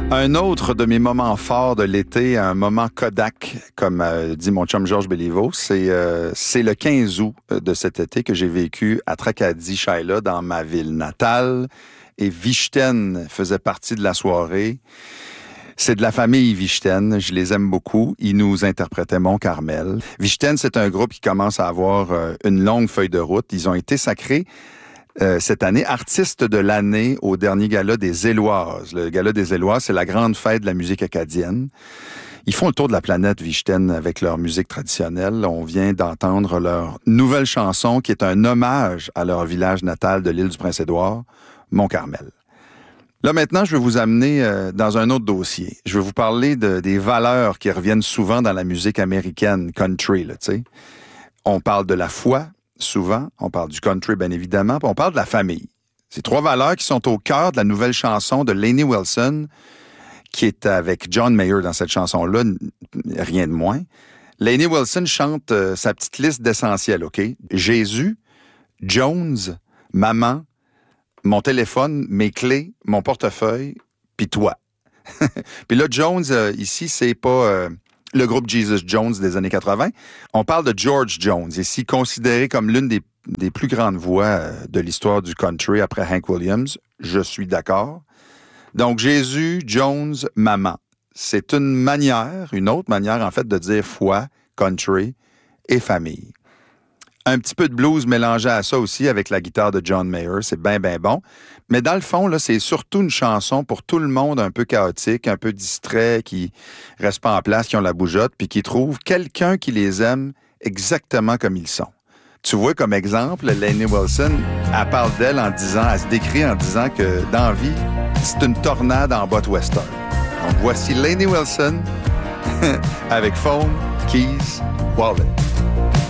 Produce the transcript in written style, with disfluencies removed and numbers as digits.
Un autre de mes moments forts de l'été, un moment Kodak, comme dit mon chum Georges Béliveau, c'est le 15 août de cet été que j'ai vécu à Tracadie-Shaila, dans ma ville natale. Et Vichten faisait partie de la soirée. C'est de la famille Vichten, je les aime beaucoup. Ils nous interprétaient Mon Carmel. Vichten, c'est un groupe qui commence à avoir une longue feuille de route. Ils ont été sacrés cette année artiste de l'année au dernier gala des Éloises. Le gala des Éloises, c'est la grande fête de la musique acadienne. Ils font le tour de la planète, Vichten, avec leur musique traditionnelle. On vient d'entendre leur nouvelle chanson qui est un hommage à leur village natal de l'île du Prince-Édouard, Mon Carmel. Là, maintenant, je vais vous amener dans un autre dossier. Je vais vous parler des valeurs qui reviennent souvent dans la musique américaine, country, là, tu sais. On parle de la foi, souvent. On parle du country, bien évidemment. Puis on parle de la famille. C'est trois valeurs qui sont au cœur de la nouvelle chanson de Lainey Wilson, qui est avec John Mayer dans cette chanson-là, rien de moins. Lainey Wilson chante sa petite liste d'essentiels, OK? Jésus, Jones, maman, mon téléphone, mes clés, mon portefeuille, puis toi. Puis là, Jones, ici, c'est pas le groupe Jesus Jones des années 80. On parle de George Jones, ici considéré comme l'une des plus grandes voix de l'histoire du country après Hank Williams. Je suis d'accord. Donc, Jésus, Jones, maman. C'est une autre manière, en fait, de dire foi, country et famille. Un petit peu de blues mélangé à ça aussi avec la guitare de John Mayer. C'est bien, bien bon. Mais dans le fond, là, c'est surtout une chanson pour tout le monde un peu chaotique, un peu distrait, qui reste pas en place, qui ont la bougeotte, puis qui trouve quelqu'un qui les aime exactement comme ils sont. Tu vois, comme exemple, Lainey Wilson, elle parle d'elle elle se décrit en disant que dans la vie, c'est une tornade en botte western. Donc voici Lainey Wilson avec Phone, Keys, Wallet.